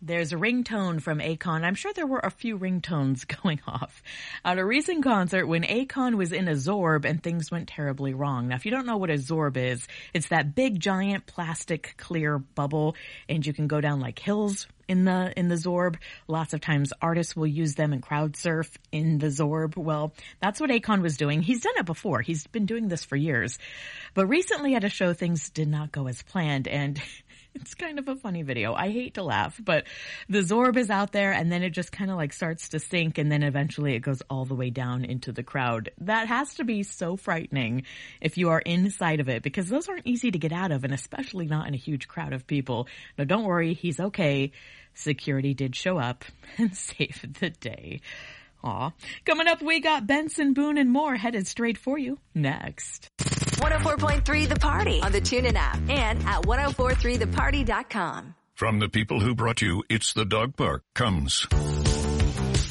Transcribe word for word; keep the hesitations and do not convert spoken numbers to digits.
There's a ringtone from Akon. I'm sure there were a few ringtones going off at a recent concert when Akon was in a Zorb and things went terribly wrong. Now, if you don't know what a Zorb is, it's that big, giant, plastic, clear bubble, and you can go down like hills in the in the Zorb. Lots of times artists will use them and crowd surf in the Zorb. Well, that's what Akon was doing. He's done it before. He's been doing this for years. But recently at a show, things did not go as planned, and it's kind of a funny video. I hate to laugh, but the Zorb is out there and then it just kind of like starts to sink and then eventually it goes all the way down into the crowd. That has to be so frightening if you are inside of it, because those aren't easy to get out of, and especially not in a huge crowd of people. Now, don't worry, he's okay. Security did show up and save the day. Aw. Coming up, we got Benson Boone and more headed straight for you next. one oh four point three The Party on the TuneIn app and at ten forty-three the party dot com. From the people who brought you It's the Dog Park comes